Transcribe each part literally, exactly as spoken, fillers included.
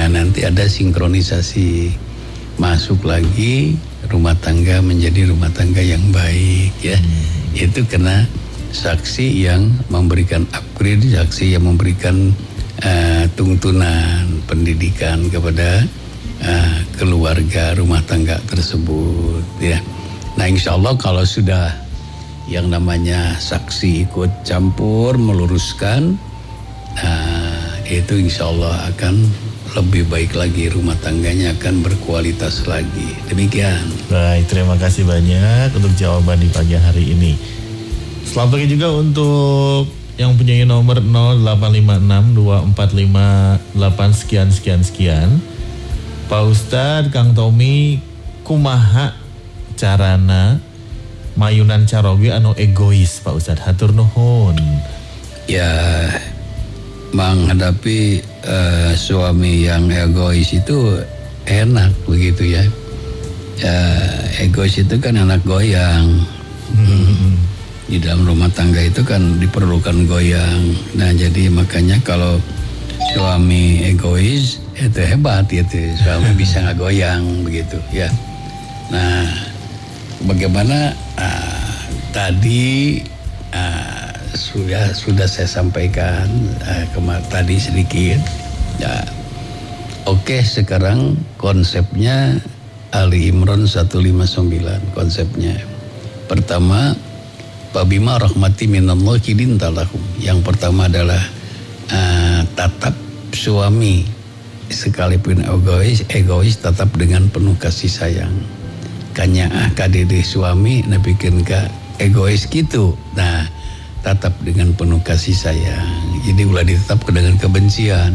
Nah nanti ada sinkronisasi, masuk lagi rumah tangga menjadi rumah tangga yang baik ya. Hmm. Itu karena saksi yang memberikan upgrade, saksi yang memberikan uh, tuntunan pendidikan kepada uh, keluarga rumah tangga tersebut ya. Nah insya Allah kalau sudah yang namanya saksi ikut campur meluruskan, nah itu insya Allah akan lebih baik lagi, rumah tangganya akan berkualitas lagi. Demikian. Baik, terima kasih banyak untuk jawaban di pagi hari ini. Selamat pagi juga untuk yang punya nomor nol delapan lima enam dua empat lima delapan sekian sekian sekian. Pak Ustadz, Kang Tommy, kumaha carana mayunan caroge anu egois Pak Ustadz, hatur nuhun. Ya, menghadapi uh, suami yang egois itu enak begitu ya. Ya egois itu kan anak goyang. Hmm. Di dalam rumah tangga itu kan diperlukan goyang. Nah jadi makanya kalau suami egois itu hebat itu, suami bisa ngegoyang begitu ya. Nah bagaimana uh, tadi uh, sudah sudah saya sampaikan uh, kemarin tadi sedikit ya. Oke, sekarang konsepnya Ali Imran seratus lima puluh sembilan konsepnya. Pertama, Fabima rahmati minallahi lintalahum. Yang pertama adalah uh, tatap suami sekalipun egois, egois tetap dengan penuh kasih sayang. Kanya ah kadede suami nabikin ka egois gitu. Nah, tatap dengan penuh kasih sayang. Jadi ulah ditetap dengan kebencian.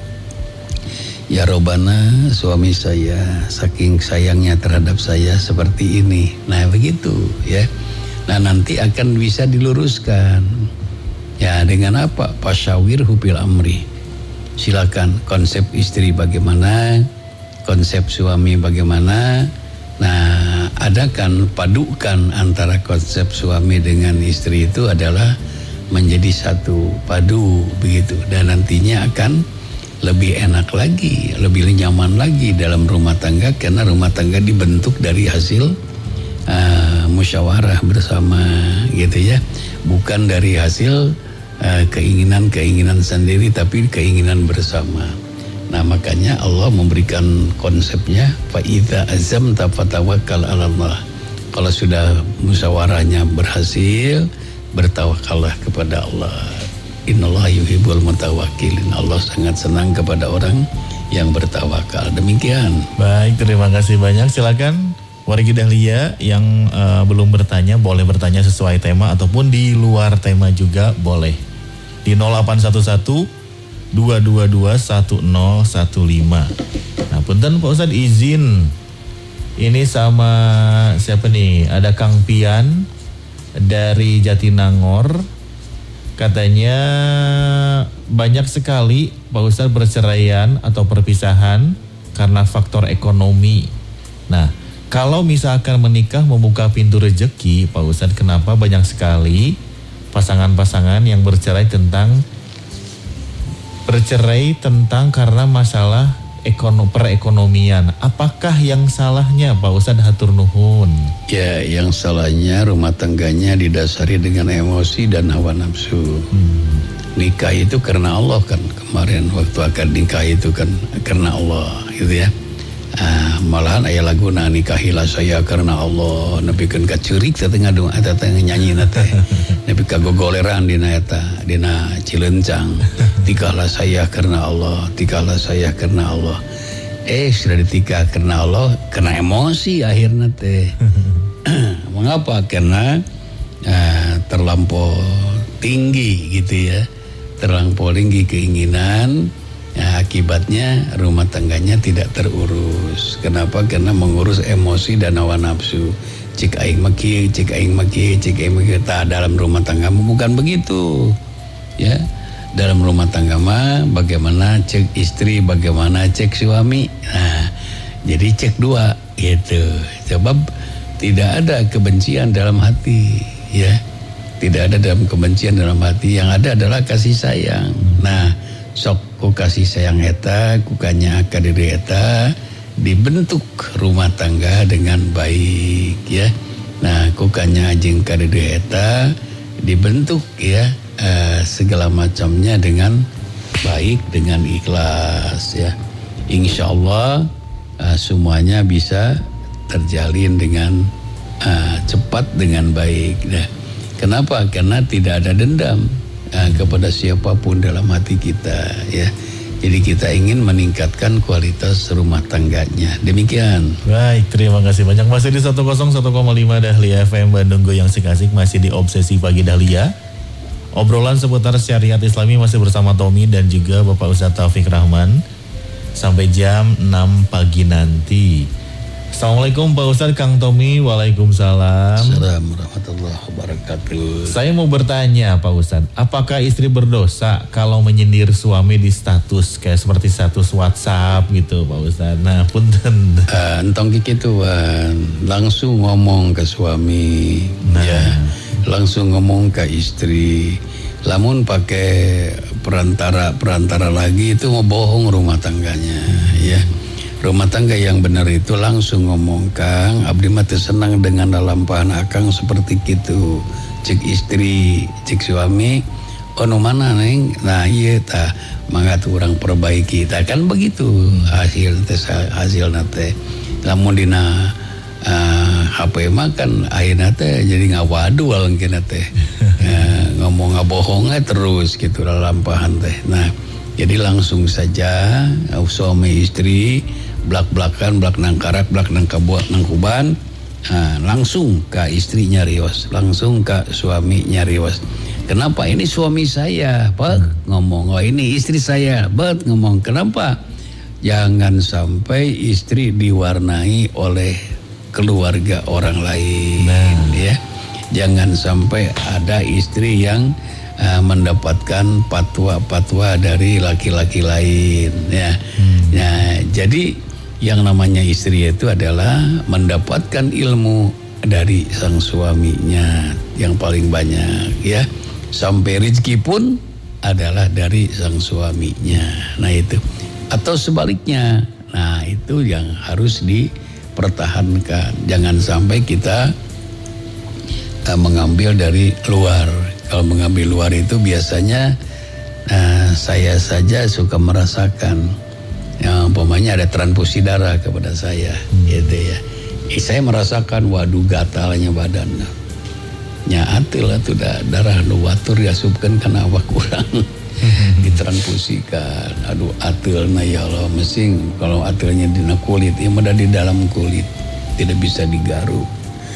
Ya Robana, suami saya saking sayangnya terhadap saya seperti ini. Nah begitu ya. Nah nanti akan bisa diluruskan. Ya dengan apa? Pasyawir hufil amri. Silakan konsep istri bagaimana, konsep suami bagaimana. Nah adakan padukan antara konsep suami dengan istri itu adalah menjadi satu padu begitu. Dan nantinya akan lebih enak lagi, lebih nyaman lagi dalam rumah tangga karena rumah tangga dibentuk dari hasil uh, musyawarah bersama gitu ya, bukan dari hasil uh, keinginan-keinginan sendiri tapi keinginan bersama. Nah makanya Allah memberikan konsepnya fa idza azamta fatawakkal 'alallah. Kalau sudah musyawarahnya berhasil, bertawakallah kepada Allah. Innallaha yuhibbul mutawakkilin. Allah sangat senang kepada orang yang bertawakal. Demikian. Baik, terima kasih banyak. Silakan wargi Dahlia yang uh, belum bertanya boleh bertanya sesuai tema ataupun di luar tema juga boleh. Di nol delapan satu satu dua dua dua satu nol satu lima. Nah, punten Pak Ustadz izin. Ini sama siapa nih? Ada Kang Pian dari Jatinangor. Katanya banyak sekali Pak Ustadz perceraian atau perpisahan karena faktor ekonomi. Nah, kalau misalkan menikah membuka pintu rezeki, Pak Ustadz, kenapa banyak sekali pasangan-pasangan yang bercerai tentang bercerai tentang karena masalah ekonomi perekonomian? Apakah yang salahnya Pak Ustadz, hatur nuhun? Ya, yang salahnya rumah tangganya didasari dengan emosi dan hawa nafsu. Hmm. Nikah itu karena Allah kan, kemarin waktu akad nikah itu kan karena Allah gitu ya. Ah, malahan aya laguna nikahilah saya karena Allah, nepi kan kacurik setengah dong eta teh nyanyi nate. Nepi kagogoleran dina eta dina Cilencang. Tikahlah saya karena Allah, tikahlah saya karena Allah. Eh sudah ditikah karena Allah, kena emosi akhirnya teh. Mengapa? Karena uh, terlampau tinggi gitu ya, terlampau tinggi keinginan. Ya, akibatnya rumah tangganya tidak terurus. Kenapa? Karena mengurus emosi dan hawa nafsu. Cik aing maki, cik aing maki, cik aing maki. Tak, dalam rumah tanggamu bukan begitu. Ya, dalam rumah tangga mah bagaimana cek istri, bagaimana cek suami. Nah, jadi cek dua gitu. Sebab tidak ada kebencian dalam hati, ya. Tidak ada dalam kebencian dalam hati. Yang ada adalah kasih sayang. Nah, sok ku kasih sayang eta ku kanya kadiri eta dibentuk rumah tangga dengan baik ya. Nah ku kanya jeung kadiri eta dibentuk ya uh, segala macamnya dengan baik dengan ikhlas ya. Insya Allah uh, semuanya bisa terjalin dengan uh, cepat dengan baik. Nah, kenapa? Karena tidak ada dendam uh, kepada siapapun dalam hati kita ya. Jadi kita ingin meningkatkan kualitas rumah tangganya. Demikian. Baik, terima kasih banyak. Masih di seratus satu koma lima Dahlia F M Bandung Goyang Asik-asik, masih di Obsesi Pagi Dahlia. Obrolan seputar syariat Islami masih bersama Tommy dan juga Bapak Ustadz Taufik Rahman sampai jam enam pagi nanti. Assalamualaikum Pak Ustadz, Kang Tommy. Waalaikumsalam. Assalamualaikum warahmatullahi wabarakatuh. Saya mau bertanya Pak Ustadz, apakah istri berdosa kalau menyindir suami di status kayak seperti status WhatsApp gitu Pak Ustadz? Nah punten. Uh, entong kikituan langsung ngomong ke suami, nah. ya, langsung ngomong ke istri. Lamun pakai perantara perantara lagi itu mau bohong rumah tangganya, ya. Rumah tangga yang benar itu langsung ngomong, Kang, abdi mah teu senang dengan lalampahan akang seperti gitu. Cek istri, cek suami, oh nu mana neng? Nah iya tah, mangga urang perbaiki. Tah kan begitu hasil teh hasil nate. Lamun dina uh, H P mah kan ayeuna teh jadi ngawadual engkeuna teh. uh, ngomong ngabohongnya terus gitu lalampahan teh. Nah, jadi langsung saja uh, suami istri blak-blakan, blak nangkarak, blak nangkabuat, nangkuban, nah, langsung ke istrinya rios, langsung ke suaminya rios. Kenapa ini suami saya, Pak? Ngomong, oh ini istri saya, Pak? Ngomong, kenapa? Jangan sampai istri diwarnai oleh keluarga orang lain, nah. ya. Jangan sampai ada istri yang uh, mendapatkan fatwa-fatwa dari laki-laki lain, ya. Hmm. Nah, jadi yang namanya istri itu adalah mendapatkan ilmu dari sang suaminya yang paling banyak ya. Sampai rezeki pun adalah dari sang suaminya. Nah itu. Atau sebaliknya. Nah itu yang harus dipertahankan. Jangan sampai kita uh, mengambil dari luar. Kalau mengambil luar itu biasanya uh, saya saja suka merasakan. Yang umpamanya ada transfusi darah kepada saya, hmm. gitu ya. Eh, saya merasakan waduh gatalnya badan. Nya atil atuh darah nu watur diasupkeun kana awak kurang. Ditransfusikan. Aduh atilna ya Allah, mesing kalau atilnya dina kulit, ieu mah di dalam kulit, tidak bisa digaruk.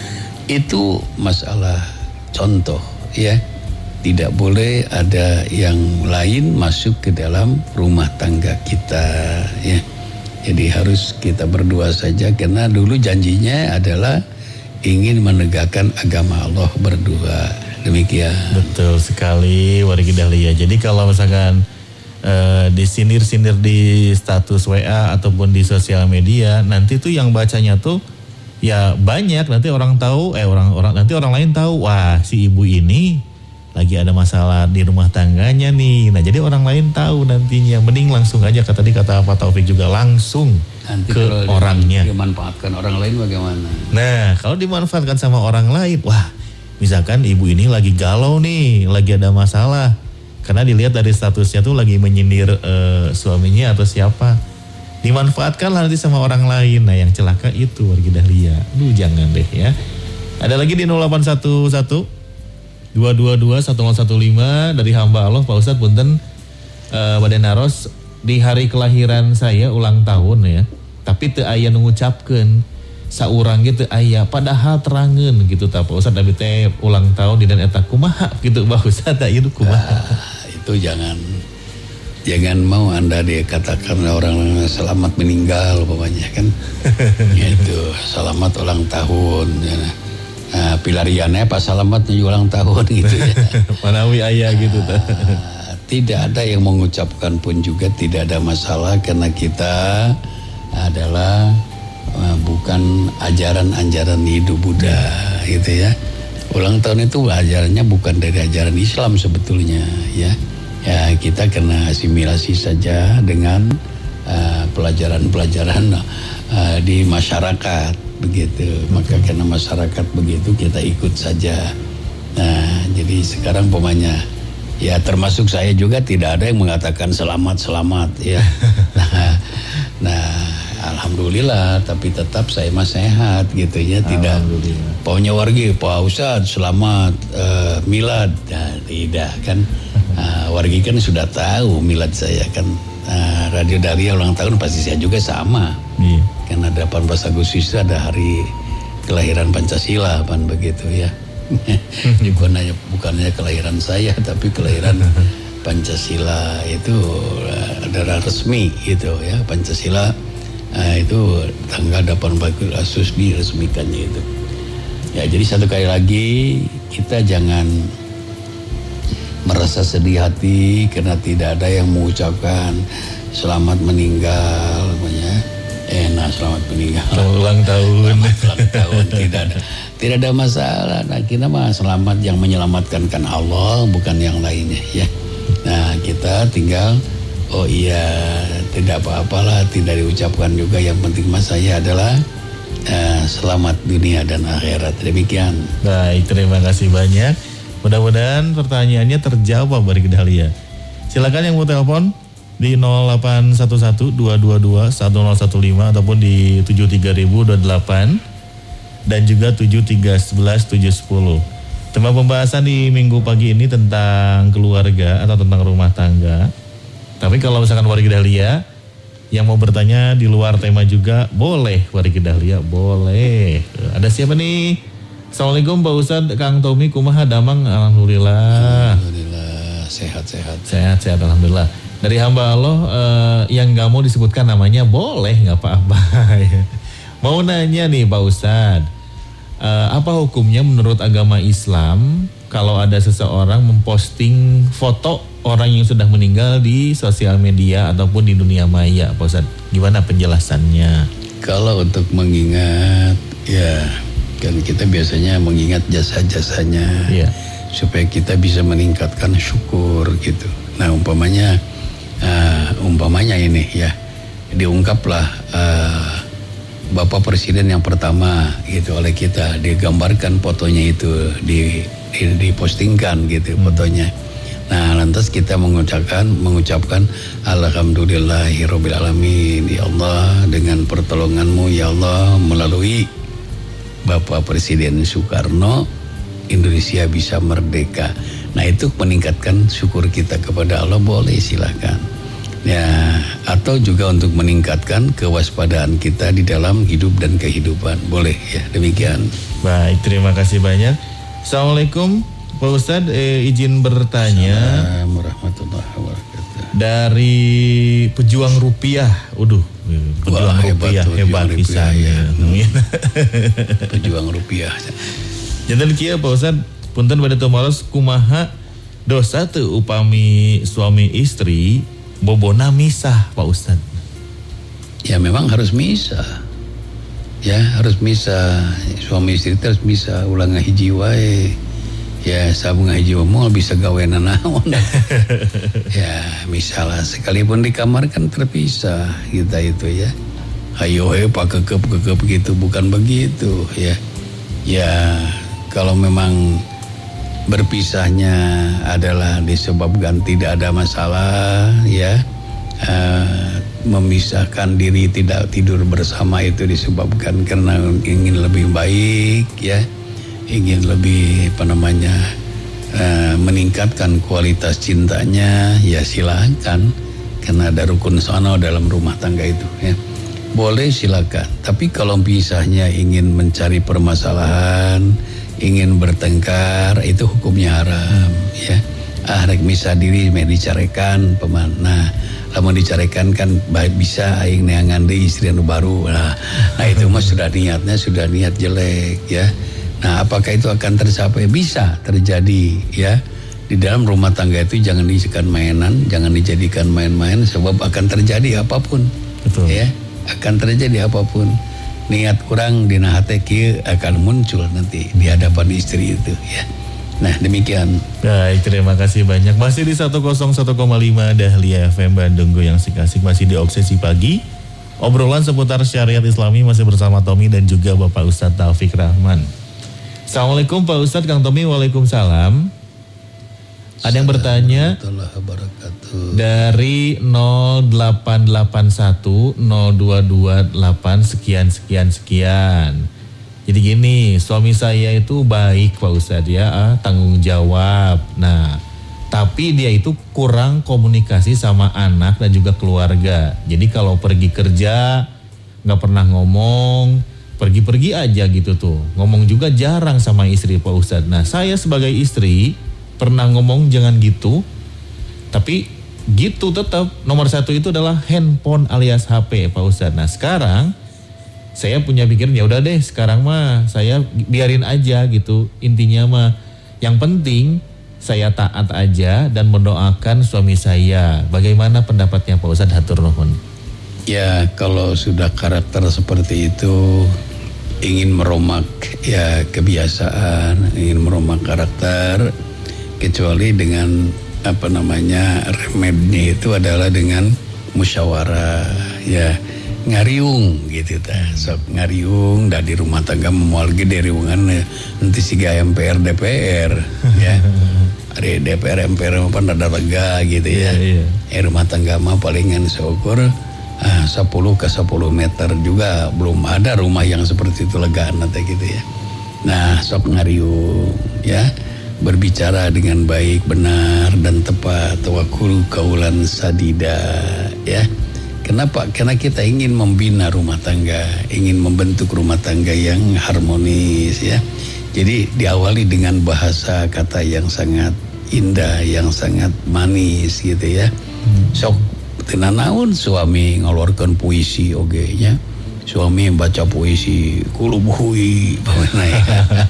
Itu masalah contoh ya. Tidak boleh ada yang lain masuk ke dalam rumah tangga kita ya. Jadi harus kita berdua saja, karena dulu janjinya adalah ingin menegakkan agama Allah berdua. Demikian. Betul sekali wargi Dahlia. Jadi kalau misalkan uh, disindir-sindir di status W A ataupun di sosial media, nanti tuh yang bacanya tuh ya banyak, nanti orang tahu eh orang-orang nanti orang lain tahu, wah si ibu ini lagi ada masalah di rumah tangganya nih. Nah jadi orang lain tahu nantinya. Mending langsung aja, kata tadi kata Pak Taufik juga, langsung nanti ke orangnya. Dimanfaatkan orang lain bagaimana? Nah kalau dimanfaatkan sama orang lain, wah misalkan ibu ini lagi galau nih, lagi ada masalah. Karena dilihat dari statusnya tuh lagi menyindir uh, suaminya atau siapa. Dimanfaatkan nanti sama orang lain. Nah yang celaka itu wargi Dahlia. Duh jangan deh ya. Ada lagi di nol delapan satu satu dua dua dua satu nol satu lima dari hamba Allah. Pak Ustadz punten uh, Baden Naros, di hari kelahiran saya ulang tahun ya, tapi teu aya nu ngucapkeun saurang gitu aya, padahal terangeun gitu ta Pak Ustadz, tapi teh ulang tahun di dan eta kumaha gitu Pak Ustadz, ieu kumaha? Ah, itu jangan jangan mau Anda dikatakan orang selamat meninggal pokoknya kan. Gitu, selamat ulang tahun ya. Nah, pilariannya pas selamat menuju ulang tahun gitu ya. Manawi ayah gitu. Nah, tidak ada yang mengucapkan pun juga tidak ada masalah, karena kita adalah uh, bukan ajaran-ajaran hidup Buddha gitu ya. Ulang tahun itu ajarannya bukan dari ajaran Islam sebetulnya ya. Ya kita kena asimilasi saja dengan uh, pelajaran-pelajaran uh, di masyarakat begitu. Maka karena masyarakat begitu kita ikut saja. Nah jadi sekarang pemanya ya termasuk saya juga tidak ada yang mengatakan selamat-selamat ya. Nah, nah alhamdulillah tapi tetap saya mah sehat gitu ya, tidak pokoknya wargi Pak Ustadz selamat uh, milad. Nah, tidak kan uh, wargi kan sudah tahu milad saya kan uh, Radio Dahlia ulang tahun pasti saya juga sama. Iya. Karena delapan belas Agustus itu ada hari kelahiran Pancasila kan begitu ya. bukan hanya bukan hanya kelahiran saya tapi kelahiran Pancasila itu adalah resmi gitu ya. Pancasila uh, itu tanggal delapan belas Agustus diresmikannya itu ya. Jadi satu kali lagi kita jangan merasa sedih hati karena tidak ada yang mengucapkan selamat meninggal namanya. Eh, nah selamat meninggal. Selamat ulang tahun. Selamat ulang tahun. Tidak ada, tidak ada masalah. Nah kita mah selamat yang menyelamatkan kan Allah, bukan yang lainnya ya. Nah kita tinggal, oh iya tidak apa-apalah, tidak diucapkan juga. Yang penting mas saya adalah uh, selamat dunia dan akhirat. Demikian. Baik, terima kasih banyak. Mudah-mudahan pertanyaannya terjawab Wargi Dahlia. Silakan yang mau telepon di nol delapan satu satu dua dua dua satu nol satu lima ataupun di tujuh tiga nol nol dua delapan dan juga tujuh tiga satu satu tujuh sepuluh. Tema pembahasan di minggu pagi ini tentang keluarga atau tentang rumah tangga. Tapi kalau misalkan Wargi Dahlia yang mau bertanya di luar tema juga boleh, Wargi Dahlia boleh. Ada siapa nih? Assalamualaikum Pak Ustadz, Kang Tommy kumaha damang. Alhamdulillah. Alhamdulillah sehat-sehat. Sehat-sehat alhamdulillah. Dari hamba Allah uh, yang gak mau disebutkan namanya boleh gak apa-apa. Mau nanya nih Pak Ustadz, uh, apa hukumnya menurut agama Islam kalau ada seseorang memposting foto orang yang sudah meninggal di sosial media ataupun di dunia maya Pak Ustadz? Gimana penjelasannya? Kalau untuk mengingat ya kan kita biasanya mengingat jasa-jasanya ya, supaya kita bisa meningkatkan syukur gitu. Nah umpamanya Uh, umpamanya ini ya diungkaplah uh, Bapak Presiden yang pertama gitu oleh kita, digambarkan fotonya itu di, di dipostingkan gitu hmm. fotonya. Nah lantas kita mengucapkan mengucapkan alhamdulillahirabbil alamin ya Allah, dengan pertolonganmu ya Allah melalui Bapak Presiden Soekarno Indonesia bisa merdeka. Nah itu meningkatkan syukur kita kepada Allah, boleh silakan. Ya, atau juga untuk meningkatkan kewaspadaan kita di dalam hidup dan kehidupan, boleh ya, demikian. Baik, terima kasih banyak. Assalamualaikum Pak Ustadz, eh, izin bertanya. Assalamualaikum warahmatullahi wabarakatuh. Dari pejuang rupiah, waduh, pejuang Wah, rupiah hebat, hebat kisahnya. Ya. Pejuang rupiah. Jantan kia Pak Ustadz, punten pada tumaros kumaha dosa teu upami suami istri bobona misah Pak Ustadz? Ya memang harus misah. Ya harus misah. Suami istri harus misah. Ulang ngahiji wae. Ya sabung ngahiji wae bisa gaweana naon. Ya misalnya sekalipun di kamar kan terpisah kita itu ya. Ayo he pak kekep-kekep gitu, bukan begitu ya. Ya kalau memang berpisahnya adalah disebabkan tidak ada masalah ya, uh, memisahkan diri tidak tidur bersama itu disebabkan karena ingin lebih baik ya, ingin lebih apa namanya uh, meningkatkan kualitas cintanya, ya silakan, karena ada rukun sono dalam rumah tangga itu ya, boleh silakan. Tapi kalau pisahnya ingin mencari permasalahan, ingin bertengkar, itu hukumnya haram ya. Ah rek misah diri me dicarekan peman. Nah, lamun dicarekan kan baik bisa aing neangan deui istri anu baru. Nah, nah itu mah sudah niatnya sudah niat jelek ya. Nah, apakah itu akan tercapai? Bisa terjadi ya. Di dalam rumah tangga itu jangan dijadikan mainan, jangan dijadikan main-main, sebab akan terjadi apapun. Betul. Ya, akan terjadi apapun. Niat kurang dina hate kieu akan muncul nanti di hadapan istri itu ya. Nah demikian. Baik, terima kasih banyak. Masih di seratus satu koma lima Dahlia F M Bandung yang asik-asik, masih di Obsesi Pagi. Obrolan seputar syariat Islami masih bersama Tommy dan juga Bapak Ustadz Taufik Rahman. Assalamualaikum Pak Ustadz, Kang Tommy. Waalaikumsalam. Ada yang bertanya dari nol delapan delapan satu nol dua dua delapan sekian sekian sekian. Jadi gini, suami saya itu baik Pak Ustadz ya, ah, tanggung jawab. Nah, tapi dia itu kurang komunikasi sama anak dan juga keluarga. Jadi kalau pergi kerja nggak pernah ngomong, pergi-pergi aja gitu tuh. Ngomong juga jarang sama istri Pak Ustadz. Nah, saya sebagai istri pernah ngomong jangan gitu, tapi gitu tetap. Nomor satu itu adalah handphone alias H P Pak Ustadz. Nah sekarang saya punya pikiran ya udah deh sekarang mah saya biarin aja gitu. Intinya mah yang penting saya taat aja dan mendoakan suami saya. Bagaimana pendapatnya Pak Ustadz? Hatur nuhun. Ya kalau sudah karakter seperti itu, ingin meromak ya kebiasaan, ingin meromak karakter, kecuali dengan apa namanya remednya itu adalah dengan musyawarah ya, ngariung gitu ta. Sok ngariung dari rumah tangga memual gede riungan nanti siga M P R D P R ya. Ari D P R M P R apa nada lega gitu ya. Yeah, yeah. Eh rumah tangga mah palingan seukur ah, sepuluh ke sepuluh meter juga belum ada rumah yang seperti itu legaan nanti gitu ya. Nah, sok ngariung ya. Berbicara dengan baik, benar dan tepat. Tawakkul kaulan sadida ya. Kenapa? Karena kita ingin membina rumah tangga, ingin membentuk rumah tangga yang harmonis ya. Jadi diawali dengan bahasa kata yang sangat indah, yang sangat manis gitu ya. Hmm. Sok tenan naon suami ngeluarkan puisi oge nya. Suami baca puisi kulubuhui bagaimana ya.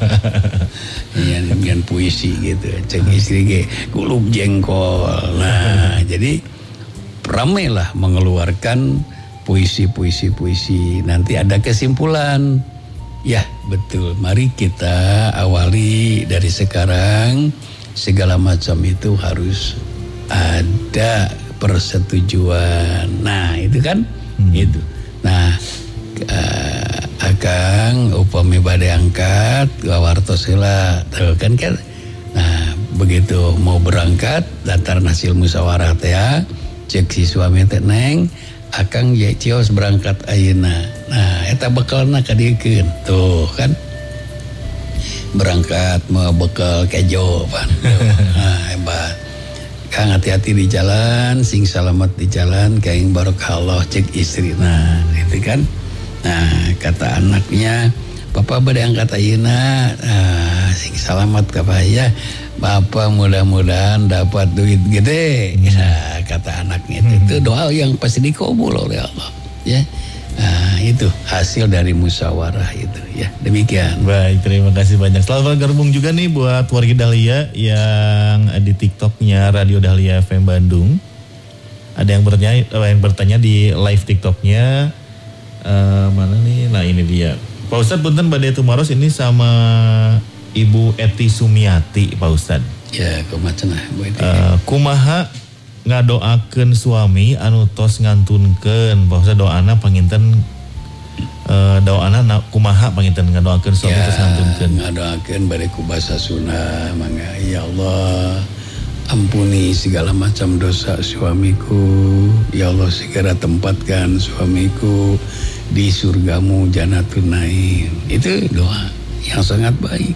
Ya, dengan puisi gitu. Cek istri ge kulub jengkol. Nah, jadi ramailah mengeluarkan puisi-puisi puisi. Nanti ada kesimpulan. Ya, betul. Mari kita awali dari sekarang. Segala macam itu harus ada persetujuan. Nah, itu kan hmm. itu. Nah, Uh, akang upami bade angkat gawartos heula kan kan. Nah begitu mau berangkat lantaran hasil musyawarah teh ya, cek si suami teh neng akang ye cios berangkat ayeuna. Nah eta bekalna kadiekeun tuh kan, berangkat mau bekal kejo pan. Nah hebat Kang, hati-hati di jalan, sing selamat di jalan, kaing barokah Allah cek istri. Nah itu kan. Nah kata anaknya, Papa bade angkat ayeuna, ah, sing selamat ka ya. Bapak mudah-mudahan dapat duit gede. Nah, kata anaknya itu, hmm. itu doa yang pasti dikabul oleh Allah. Ya, nah, itu hasil dari musyawarah itu. Ya, demikian. Baik, terima kasih banyak. Selamat bergabung juga nih buat warga Dahlia yang di TikToknya Radio Dahlia F M Bandung. Ada yang bertanya, yang bertanya di live TikToknya. Uh, mana nih? Nah ini dia. Pak Ustadz punten badai tumaros ini sama Ibu Eti Sumiati Pak Ustadz. Ya kumaha Bu Eti. Uh, kumaha ngadoakeun suami anu tos ngantunkeun. Pak Ustadz doana panginten uh, doana na, kumaha panginten ngadoakeun suami ya, tos ngantunkeun. Ngadoakeun bade ku basa Sunda mangga ya Allah ampuni segala macam dosa suamiku. Ya Allah segera tempatkan suamiku di surgamu Janatun Naim. Itu doa yang sangat baik.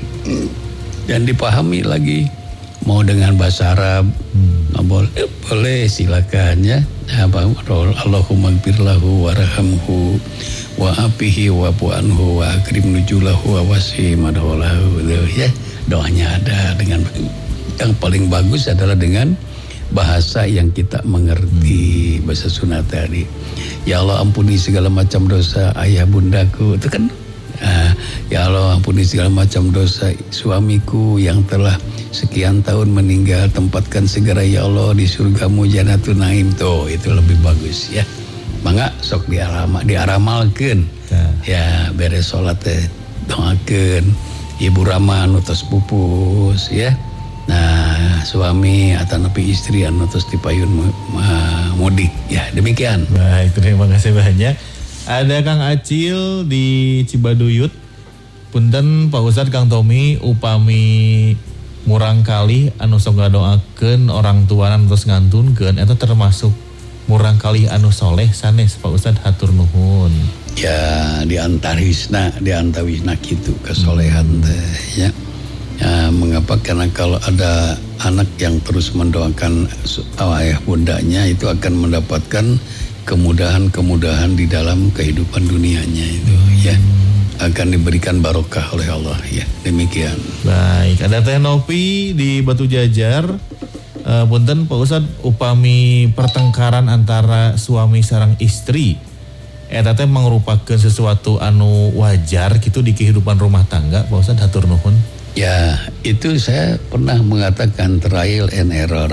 Dan dipahami lagi. Mau dengan bahasa Arab. Hmm. Boleh, boleh silakan ya. Allahumma gfirlahu warhamhu wa apihi wa pu'anhu wa akrim nujulahu wa wasi madholahu. Ya, doanya ada dengan yang paling bagus adalah dengan bahasa yang kita mengerti, bahasa Sunda tadi. Ya Allah ampuni segala macam dosa ayah bundaku, itu kan. Nah, ya Allah ampuni segala macam dosa suamiku yang telah sekian tahun meninggal, tempatkan segera ya Allah di surgamu Janatun Naim. Tuh itu lebih bagus ya. Mangga sok diarama diaramalkeun. Ya beres salat teh doakeun ibu rama anu tos pupus ya. Nah, suami atau napi istri anu tos dipayun mudik ya. Demikian. Baik, terima kasih banyak. Ada Kang Acil di Cibaduyut. Punten Pak Ustadz, Kang Tommy, upami murang kali anu sok ngadoakeun orang tua terus ngantunkeun eta termasuk murang kali anu soleh sanes Pak Ustadz, hatur nuhun. Ya, di antawisna, di antawisna kitu kesolehan teh ya. Ya, mengapa? Karena kalau ada anak yang terus mendoakan ayah bundanya itu akan mendapatkan kemudahan-kemudahan di dalam kehidupan dunianya itu hmm. ya, akan diberikan barokah oleh Allah ya. Demikian. Baik, ada Teh Nopi di Batu Jajar. Uh, punten Pak Ustadz, upami pertengkaran antara suami sareng istri eta teh merupakan sesuatu anu wajar gitu di kehidupan rumah tangga Pak Ustadz, hatur nuhun. Ya, itu saya pernah mengatakan trial and error.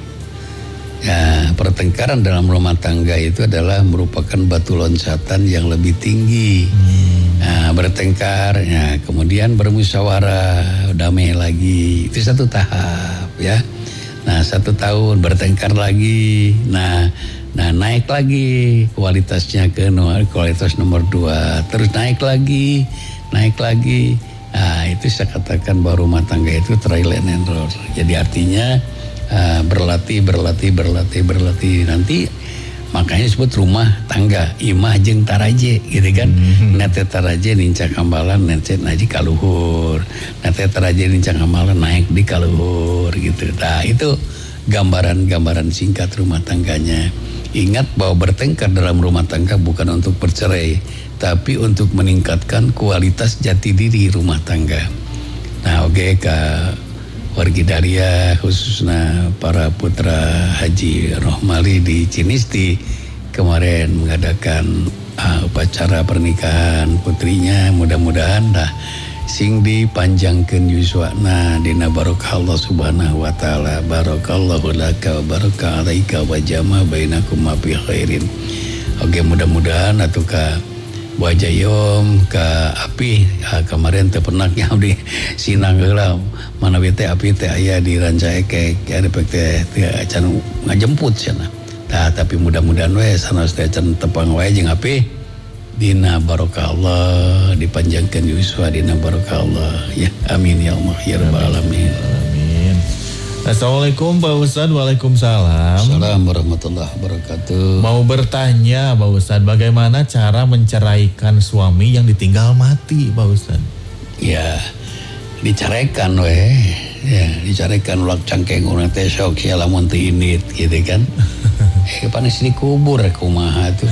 Ya, pertengkaran dalam rumah tangga itu adalah merupakan batu loncatan yang lebih tinggi. Hmm. Nah, bertengkar, ya, kemudian bermusyawarah, damai lagi. Itu satu tahap, ya. Nah, satu tahun bertengkar lagi. Nah, nah naik lagi kualitasnya ke kualitas nomor dua. Terus naik lagi, naik lagi. Nah, itu saya katakan bahwa rumah tangga itu trial and error. Jadi artinya uh, berlatih, berlatih, berlatih, berlatih. Nanti makanya disebut rumah tangga. Imah jeung taraje gitu kan. Mm-hmm. Nate taraje nincak amalan, nate naji kaluhur. Nate taraje nincak amalan naik di kaluhur gitu. Nah, itu gambaran-gambaran singkat rumah tangganya. Ingat bahwa bertengkar dalam rumah tangga bukan untuk bercerai, tapi untuk meningkatkan kualitas jati diri rumah tangga. Nah, oke okay, Kak wargi Daria, khususnya para putra Haji Rohmali di Cinisti kemarin mengadakan uh, upacara pernikahan putrinya. Mudah-mudahan dah sing dipanjangkeun yuswana dina barokah Allah Subhanahu wa taala. Barakallahu laka wa baraka alaika wa jama bainakum fi khairin. Oke, mudah-mudahan atuh ka Wajayom ka api ha, kemarin teh pernahnya di sinang heula mana teh api teh aya di Rancaekek ada teh teh acan ngajemput cenah. Tah tapi mudah-mudahan we sanes teh acan tepang wae jeung api dina barokah Allah, dipanjangkan yuswa dina barokah Allah ya. Amin ya Allah ya rabbal alamin. Amin. Assalamualaikum Pak Ustadz. Waalaikumsalam. Assalamualaikum warahmatullahi wabarakatuh. Mau bertanya Pak Ustadz, bagaimana cara menceraikan suami yang ditinggal mati Pak Ustadz? Ya, diceraikan weh. Ya, diceraikan ulak cangkeng urang teh sok sia lamun teu indit gitu kan. Eh panas dikubur kumaha tuh.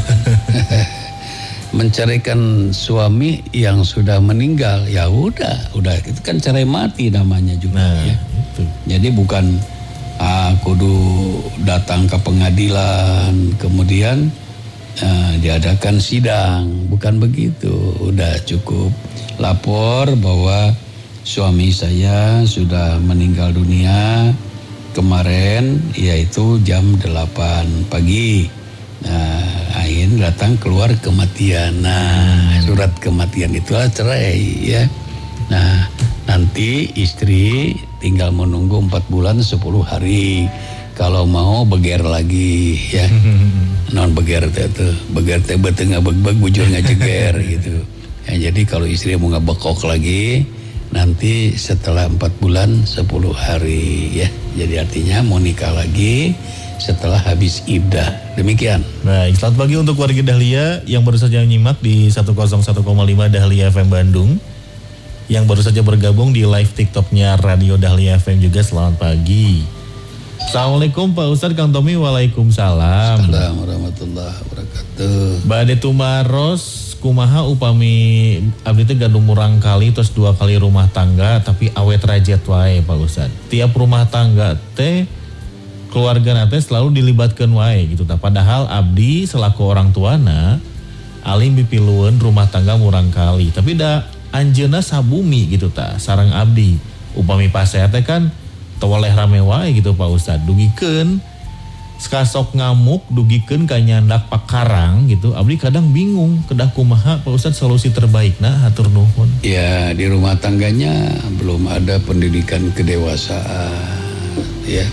Menceraikan suami yang sudah meninggal, ya udah, udah itu kan cerai mati namanya juga nah, ya. Itu. Jadi bukan ah, kudu datang ke pengadilan kemudian ah, diadakan sidang, bukan begitu. Udah cukup lapor bahwa suami saya sudah meninggal dunia kemarin, yaitu jam delapan pagi. Nah, akhirnya datang keluar kematian. Nah, surat kematian itulah cerai ya. Nah, nanti istri tinggal menunggu empat bulan sepuluh hari. Kalau mau beger lagi ya. Non beger teh tuh, beger teh beuteung ngabegbeg bujur ngajeger gitu. Ya, jadi kalau istri mau ngabekok lagi nanti setelah empat bulan sepuluh hari ya. Jadi artinya mau nikah lagi setelah habis iddah. Demikian. Baik, selamat pagi untuk warga Dahlia yang baru saja menyimak di seratus satu koma lima Dahlia F M Bandung. Yang baru saja bergabung di live TikToknya Radio Dahlia F M juga, selamat pagi. Assalamualaikum Pak Ustadz, Kang Tommy. Waalaikumsalam. Assalamualaikum warahmatullahi wabarakatuh. Bade Tumaros, kumaha upami abdi teh gandum murang kali terus dua kali rumah tangga tapi awet rajet wae Pak Ustadz. Tiap rumah tangga teh keluarga nate selalu dilibatkan wae gitu. Nah, padahal abdi selaku orang tuana alim pipilueun rumah tangga murang kali. Tapi da anjeuna sabumi gitu ta sareng abdi. Upami pasea teh kan teu oleh rame wae gitu Pak Ustadz. Dugikeun sekasok ngamuk dugikeun ka nyandak pakarang gitu. Abdi kadang bingung kedah kumaha Pak Ustadz solusi terbaikna hatur nuhun. Ya, di rumah tangganya belum ada pendidikan kedewasaan ya.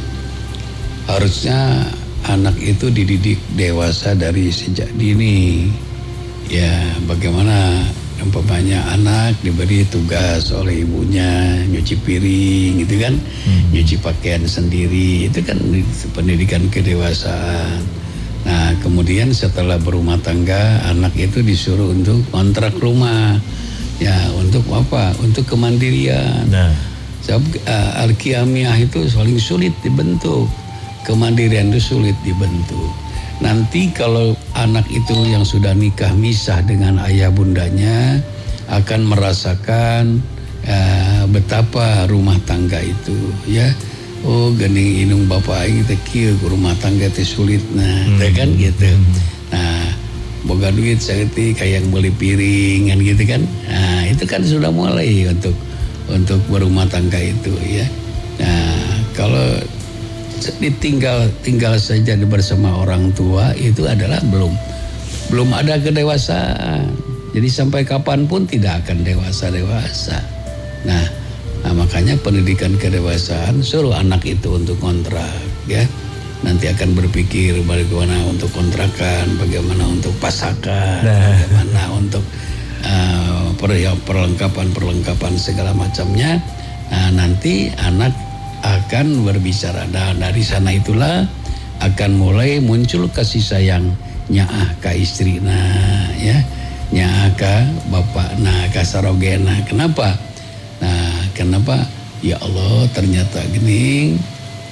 Harusnya anak itu dididik dewasa dari sejak dini. Ya, bagaimana umpamanya anak diberi tugas oleh ibunya nyuci piring gitu kan, hmm. nyuci pakaian sendiri, itu kan pendidikan kedewasaan. Nah, kemudian setelah berumah tangga, anak itu disuruh untuk kontrak rumah. Ya, untuk apa? Untuk kemandirian. Nah, sebab uh, al-qiyamiyah itu paling sulit dibentuk. Kemandirian itu sulit dibentuk. Nanti kalau anak itu yang sudah nikah misah dengan ayah bundanya akan merasakan uh, betapa rumah tangga itu ya. Oh, gening inung bapak aing teh kieu rumah tangga teh sulit nah, hmm. kan gitu. Nah, boga duit saeutik kayak beli piring kan gitu kan. Nah, itu kan sudah mulai untuk untuk berumah tangga itu ya. Nah, kalau ditinggal tinggal saja bersama orang tua itu adalah belum belum ada kedewasaan. Jadi sampai kapanpun tidak akan dewasa dewasa. Nah, nah makanya pendidikan kedewasaan suruh anak itu untuk kontrak ya. Nanti akan berpikir bagaimana untuk kontrakan, bagaimana untuk pasakan, nah. bagaimana untuk uh, perlengkapan perlengkapan segala macamnya. Nah, nanti anak akan berbicara. Dan dari sana itulah akan mulai muncul kasih sayang nyaah ka istri nah ya, nyaah ka bapak nah ka sarogena. Kenapa? Nah, kenapa? Ya Allah, ternyata gini.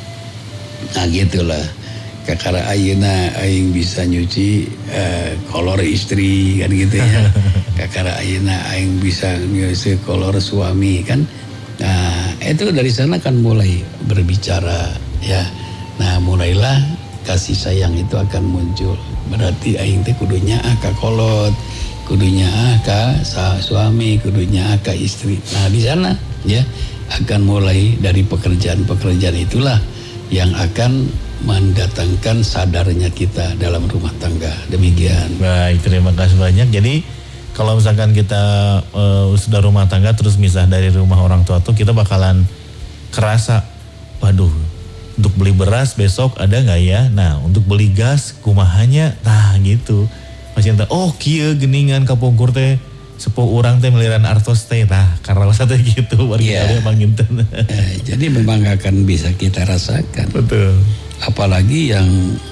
Nah, gitulah. Kakara ayeuna aing bisa nyuci uh, kolor istri kan gitu ya. Kakara ayeuna aing bisa nyuci kolor suami kan. Nah, itu dari sana kan mulai berbicara ya. Nah, mulailah kasih sayang itu akan muncul. Berarti aing teh kudunya ah ka kolot, kudunya ah ka suami, kudunya ah ka istri. Nah, di sana ya akan mulai dari pekerjaan-pekerjaan itulah yang akan mendatangkan sadarnya kita dalam rumah tangga. Demikian. Baik, terima kasih banyak. Jadi kalau misalkan kita uh, sudah rumah tangga terus misah dari rumah orang tua tuh kita bakalan kerasa, waduh, untuk beli beras besok ada nggak ya? Nah, untuk beli gas kumahanya, nah gitu. Masih entah, oh kieu geningan kapungkur teh sepuh orang teh meliran artos teh, nah karena satu gitu, warga yeah. panginten. eh, jadi memang akan bisa kita rasakan. Betul. Apalagi yang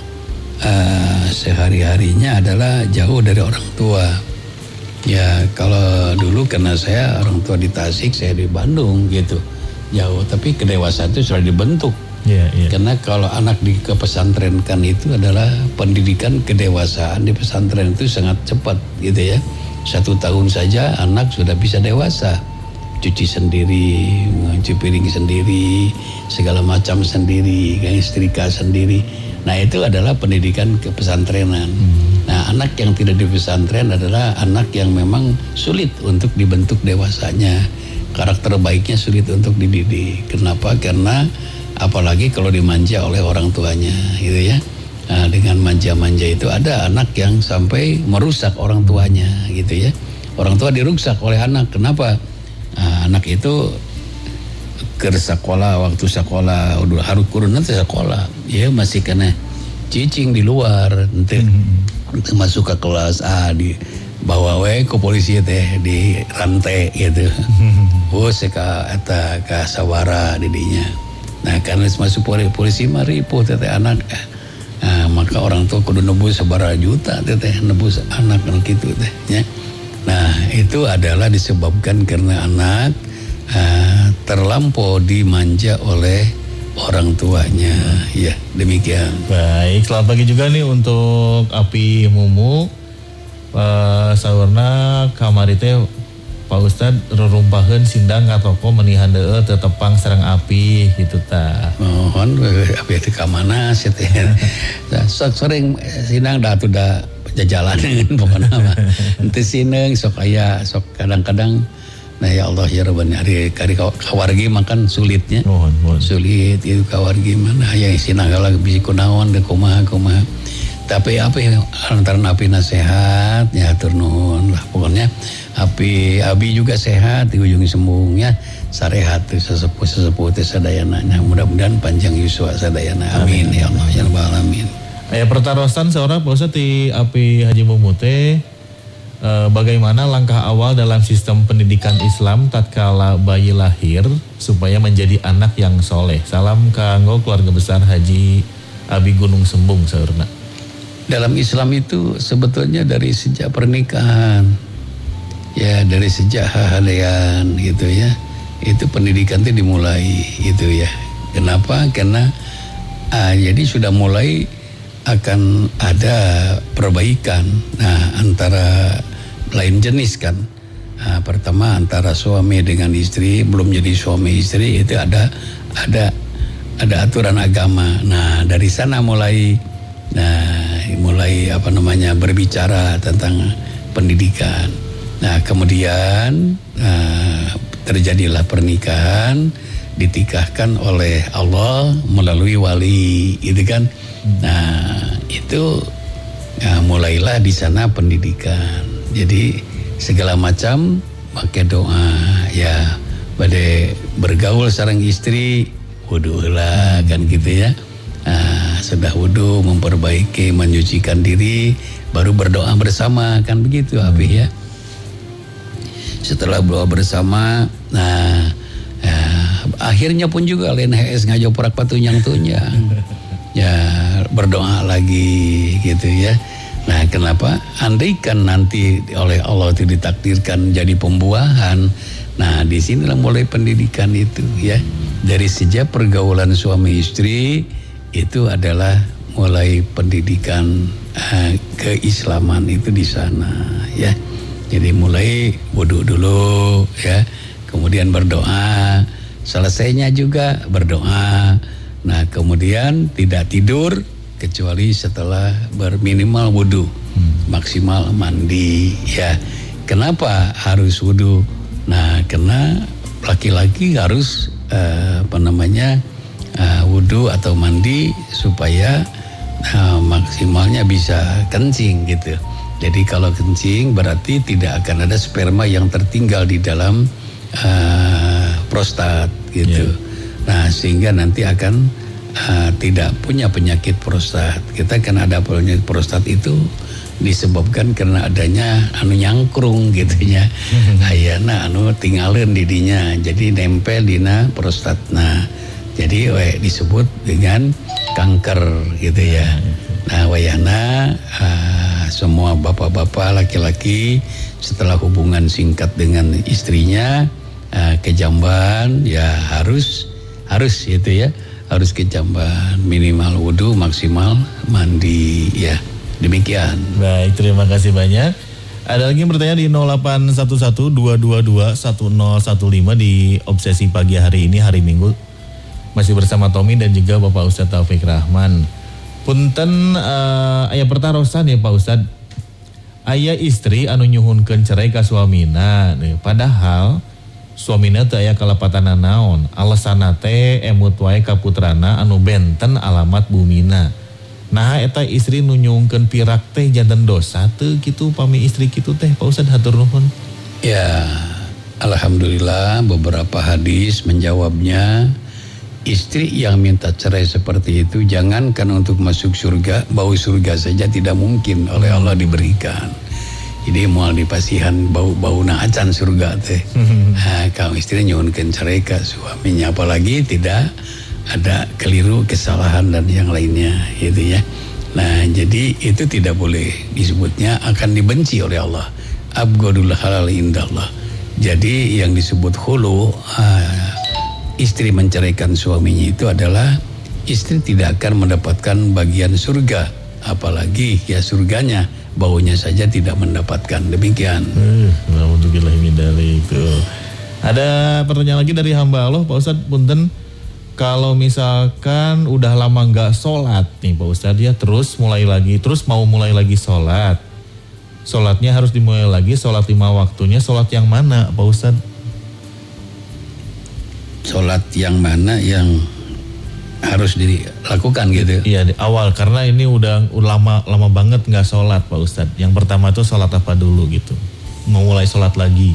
uh, sehari-harinya adalah jauh dari orang tua. Ya, kalau dulu karena saya orang tua di Tasik, saya di Bandung gitu, jauh. Tapi kedewasaan itu sudah dibentuk. Yeah, yeah. Karena kalau anak di pesantrenkan itu adalah pendidikan kedewasaan di pesantren itu sangat cepat gitu ya. Satu tahun saja anak sudah bisa dewasa, cuci sendiri, mencuci piring sendiri, segala macam sendiri, kayak setrika sendiri. Nah, itu adalah pendidikan kepesantrenan. Hmm. Nah, anak yang tidak di pesantren adalah anak yang memang sulit untuk dibentuk dewasanya. Karakter baiknya sulit untuk dididik. Kenapa? Karena apalagi kalau dimanja oleh orang tuanya, gitu ya. Nah, dengan manja-manja itu ada anak yang sampai merusak orang tuanya, gitu ya. Orang tua dirusak oleh anak. Kenapa? Nah, anak itu ke sekolah, waktu sekolah udah harus kurun nanti sekolah ya masih kena cicing di luar nanti mm-hmm. masuk ke kelas A di bawa we ke polisi teh di rantai gitu mm-hmm. oh seka eta ka sawara didinya. Nah, karena masuk polisi mah ripuh teh anak. Nah, maka orang tua kudu nebus sabaraha juta teh nebus anak kan gitu teh ya. Nah, itu adalah disebabkan karena anak Uh, terlampau dimanja oleh orang tuanya. Ya, demikian. Baik, selamat pagi juga nih untuk Api Mumu. Uh, saurna kamari teh Pak Ustadz rerumpaheun sindang ngatoko menihan deui teu tepang sareng api gitu tah. Mohon api teh ka mana sih teh. Sok sering sindang da atuh da jajalan pokona mah. Henteu sineng sok aya sok kadang-kadang Nah ya Allah ya Rabbana hari kari kawargi makan sulitnya. Mohon, mohon. Sulit itu kawargi mana yang sinagala bisi kunaon de kumaha kumaha. Tapi apa ya antara api nasehat ya atur nuhun lah pokoknya api abi juga sehat di ujung sembungnya sarehat tuh sesepuh sesepuh teh sadayana. Mudah-mudahan panjang yuswa sadayana. Amin, amin ya Allah ya rabbal alamin. Aya pertarosan seorang Pak Ustaz di Api Haji Mumute. E, bagaimana langkah awal dalam sistem pendidikan Islam tatkala bayi lahir supaya menjadi anak yang soleh. Salam kanggo keluarga besar Haji Abi Gunung Sembung saurna. Dalam Islam itu sebetulnya dari sejak pernikahan, ya dari sejak hahalean gitu ya, itu pendidikan itu dimulai gitu ya. Kenapa? Karena ah, jadi sudah mulai akan ada perbaikan. Nah, antara lain jenis kan. Nah, pertama antara suami dengan istri, belum jadi suami istri itu ada ada ada aturan agama. Nah, dari sana mulai nah mulai apa namanya berbicara tentang pendidikan. Nah, kemudian nah, terjadilah pernikahan ditikahkan oleh Allah melalui wali, gitu kan. Nah, itu ya, mulailah di sana pendidikan. Jadi segala macam pakai doa ya, pada bergaul sareng istri wudu lah kan gitu ya. Nah, sudah wudu memperbaiki menyucikan diri baru berdoa bersama kan begitu hmm. Abi ya. Setelah berdoa bersama, nah ya, akhirnya pun juga lain H S ngajo porak patunyang tunyang. Ya berdoa lagi gitu ya. Nah kenapa? Andaikan nanti oleh Allah itu ditakdirkan jadi pembuahan. Nah disinilah mulai pendidikan itu ya. Dari sejak pergaulan suami istri itu adalah mulai pendidikan uh, keislaman itu di sana ya. Jadi mulai wudu dulu ya. Kemudian berdoa. Selesainya juga berdoa. Nah kemudian tidak tidur kecuali setelah berminimal wudu, hmm. maksimal mandi ya. Kenapa harus wudu? Nah karena laki-laki harus uh, apa namanya uh, wudu atau mandi supaya uh, maksimalnya bisa kencing gitu. Jadi kalau kencing berarti tidak akan ada sperma yang tertinggal di dalam uh, prostat gitu. Yeah. Nah sehingga nanti akan uh, tidak punya penyakit prostat. Kita kan ada penyakit prostat itu disebabkan karena adanya anu nyangkrung gitunya. Ayana anu tinggalin didinya. Jadi nempel dina prostat. Nah jadi we, disebut dengan kanker gitu ya. Nah wayana uh, semua bapak-bapak laki-laki setelah hubungan singkat dengan istrinya uh, ke jamban ya harus harus gitu ya, harus ke jamban, minimal wudu, maksimal mandi ya. Demikian. Baik, terima kasih banyak. Ada lagi yang bertanya di nol delapan satu satu dua dua dua satu nol satu lima di Obsesi Pagi hari ini, hari Minggu. Masih bersama Tommy dan juga Bapak Ustadz Taufik Rahman. Punten uh, aya pertarosan ya Pak Ustadz. Aya istri anu nyuhunkeun cerai ka suamina. Nih, padahal suamina teu aya kalepatan naon. Alasana teh emut wae ka putrana anu benten alamat bumina. Nah eta istri nu nyuhunkeun pirak teh janten dosa teu kitu pami istri kitu teh Pak Ustadz hatur nuhun. Ya, alhamdulillah beberapa hadis menjawabnya. Istri yang minta cerai seperti itu jangankan untuk masuk surga, bau surga saja tidak mungkin oleh Allah diberikan. Jadi moal dipasihan bau-bau na acan surga teh. Nah, kalau istri nyuhunkeun cerai ka suaminya apalagi tidak ada keliru, kesalahan dan yang lainnya gitu ya. Nah, jadi itu tidak boleh disebutnya akan dibenci oleh Allah. Abghadul halal indallah. Jadi yang disebut khulu uh, istri menceraikan suaminya itu adalah istri tidak akan mendapatkan bagian surga, apalagi ya surganya baunya saja tidak mendapatkan. Demikian. Alhamdulillah min dzalik itu. Ada pertanyaan lagi dari hamba Allah Pak Ustadz, punten, kalau misalkan udah lama nggak sholat nih Pak Ustadz ya, terus mulai lagi, terus mau mulai lagi sholat, sholatnya harus dimulai lagi, sholat lima waktunya, sholat yang mana Pak Ustadz? sholat yang mana yang harus dilakukan gitu. Iya, di awal karena ini udah, udah lama lama banget nggak sholat Pak Ustadz. Yang pertama tuh sholat apa dulu gitu? Mau mulai sholat lagi?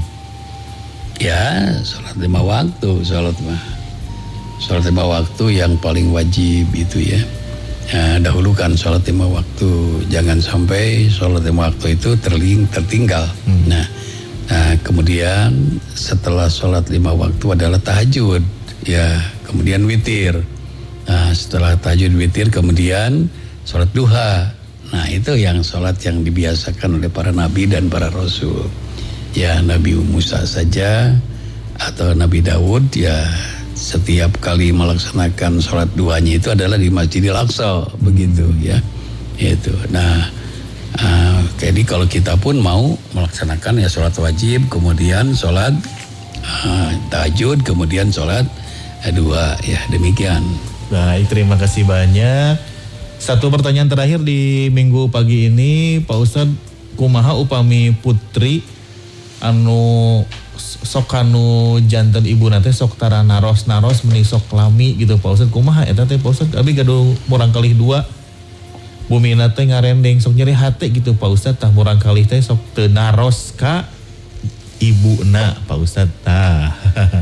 Ya, sholat lima waktu, sholat mah. Sholat lima waktu yang paling wajib itu ya. Ya, dahulukan sholat lima waktu. Jangan sampai sholat lima waktu itu terling, tertinggal. Hmm. Nah, nah, kemudian setelah sholat lima waktu adalah tahajud. Ya, kemudian witir. Nah, setelah tahajud witir kemudian sholat duha. Nah, itu yang sholat yang dibiasakan oleh para nabi dan para rasul. Ya, Nabi Musa saja atau Nabi Daud ya setiap kali melaksanakan sholat duanya itu adalah di Masjidil Aqsa, begitu ya. Itu. Nah, uh, jadi kalau kita pun mau melaksanakan ya sholat wajib, kemudian sholat uh, tahajud, kemudian sholat uh, dua, ya demikian. Baik, terima kasih banyak. Satu pertanyaan terakhir di minggu pagi ini, Pak Ustadz, kumaha upami putri anu sok anu janten ibu nate sok tara naros naros meni sok lami gitu Pak Ustadz, kumaha eta teh Pak Ustadz? Abi gaduh murang kalih dua bumi nate ngarendeng sok nyeri hate gitu Pak Ustadz, tah murang kalih teh sok teu naros ka ibu na Pak Ustadz tah.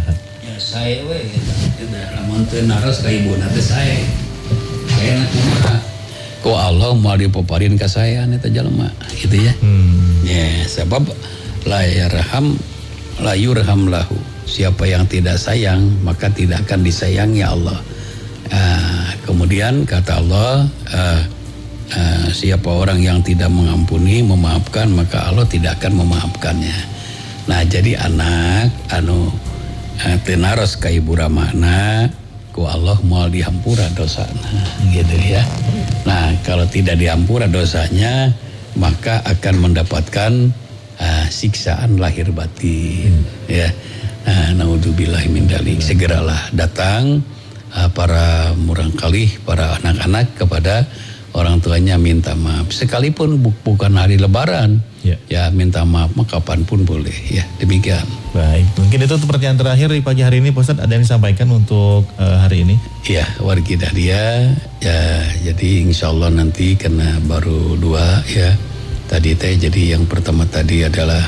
Saya we gitu, lamun teu naros ka ibuna teh sae. Saya kumaha? Ku Allah mau dipaparin ka saya eta jalema, gitu ya. Hmm. Ya, sebab la yarham la yurham lahu. Siapa yang tidak sayang maka tidak akan disayangi Allah. Uh, kemudian kata Allah, uh, uh, siapa orang yang tidak mengampuni, memaafkan, maka Allah tidak akan memaafkannya. Nah, jadi anak anu Uh, tenaros ka ibu ramana ku Allah mau dihampura dosana, gitu ya. Nah, kalau tidak dihampura dosanya maka akan mendapatkan uh, siksaan lahir batin, hmm. ya. Nah, naudzubillahi min dzalik. Segeralah datang uh, para murang kalih, para anak-anak kepada orang tuanya minta maaf. Sekalipun bu- bukan hari lebaran, ya. ya minta maaf mah kapanpun boleh, ya demikian. Baik, mungkin itu pertanyaan terakhir di pagi hari ini, Pak Ustadz. Ada yang disampaikan untuk uh, hari ini? Iya, wargi Dahlia. Ya, jadi insya Allah nanti karena baru dua ya. Tadi teh jadi yang pertama tadi adalah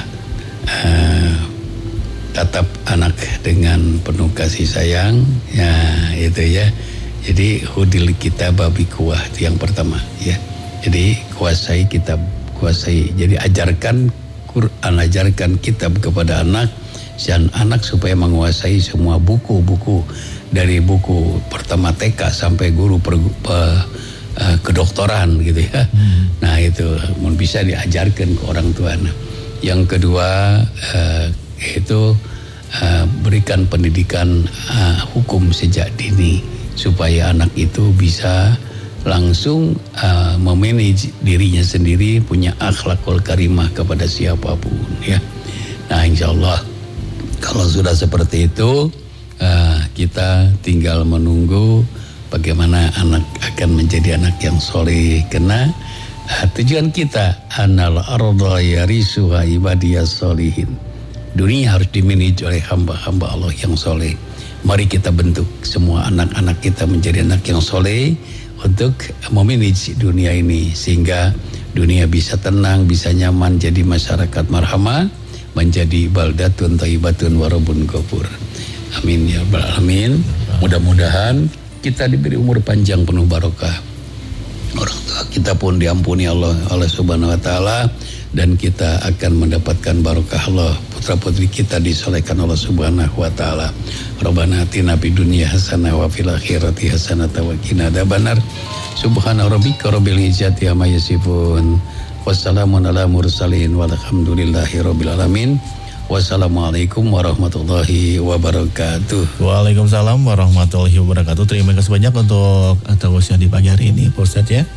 uh, tatap anak dengan penuh kasih sayang. Ya, itu ya. Jadi hudil kitab babi kuah itu yang pertama ya. Jadi kuasai kitab, kuasai. Jadi ajarkan Quran, ajarkan kitab kepada anak dan anak supaya menguasai semua buku-buku dari buku pertama T K sampai guru per, per, uh, kedokteran gitu ya. Hmm. Nah itu bisa diajarkan ke orang tua. Yang kedua uh, itu uh, berikan pendidikan uh, hukum sejak dini supaya anak itu bisa langsung uh, memanage dirinya sendiri, punya akhlakul karimah kepada siapapun ya. Nah insya Allah kalau sudah seperti itu uh, kita tinggal menunggu bagaimana anak akan menjadi anak yang soleh. Karena uh, tujuan kita anal arda yarisuha ibadiyas solihin. Dunia harus dimanage oleh hamba-hamba Allah yang soleh. Mari kita bentuk semua anak-anak kita menjadi anak yang soleh untuk memanage dunia ini sehingga dunia bisa tenang, bisa nyaman, jadi masyarakat marhamah, menjadi baldatun thayyibatun warabun ghafur. Amin ya rabbal alamin. Mudah-mudahan kita diberi umur panjang penuh barokah. Orang tua kita pun diampuni Allah Allah Subhanahu wa taala dan kita akan mendapatkan barokah Allah. Putra-putri kita disolehkan Allah Subhanahu wa taala. Rabbana atina fid dunya hasanah wa fil akhirati hasanah wa qina adzabannar. Subhana rabbika rabbil izzati amma yasifun. Wassalamun ala mursalin walhamdulillahi rabbil alamin. Wassalamualaikum warahmatullahi wabarakatuh. Waalaikumsalam warahmatullahi wabarakatuh. Terima kasih banyak untuk tausiah di pagi hari ini Pak Ustadz ya.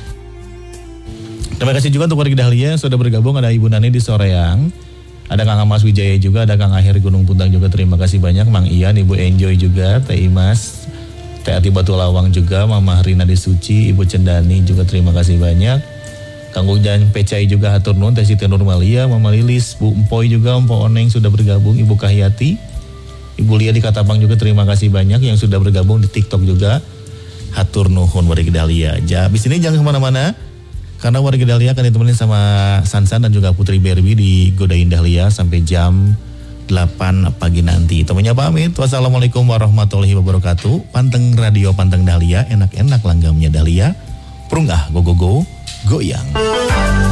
Terima kasih juga untuk warga Dahlia sudah bergabung. Ada Ibu Nani di Soreang, ada Kang Amas Wijaya juga, ada Kang Akhir Gunung Puntang juga. Terima kasih banyak. Mang Ian, Ibu Enjoy juga, Teh Imas, Teh Ati Batu Lawang juga, Mama Rina di Suci, Ibu Cendani juga terima kasih banyak. Kang Ujang Pecai juga hatur nuhun, Teh Siti Nurmalia, Mama Lilis, Bu Empoy juga, Empo Oneng sudah bergabung, Ibu Kahyati, Ibu Lia di Katapang juga terima kasih banyak yang sudah bergabung di TikTok juga. Hatur nuhun wargi Dahlia. Ja, abis ini jangan kemana-mana. Karena wargi Dahlia akan ditemenin sama Sansan dan juga Putri Berbi di Godain Dahlia sampai jam delapan pagi nanti. Temennya pamit. Wassalamualaikum warahmatullahi wabarakatuh. Panteng Radio Panteng Dahlia. Enak-enak langgamnya Dahlia. Prunggah go go go. Goyang.